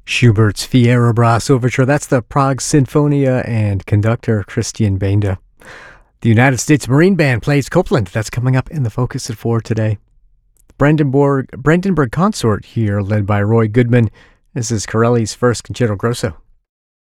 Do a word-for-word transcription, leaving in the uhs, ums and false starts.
Schubert's Fierabras Overture. That's the Prague Sinfonia and conductor Christian Benda. The United States Marine Band plays Copland. That's coming up in the Focus at four today. Brandenburg, Brandenburg Consort here, led by Roy Goodman. This is Corelli's first Concerto Grosso.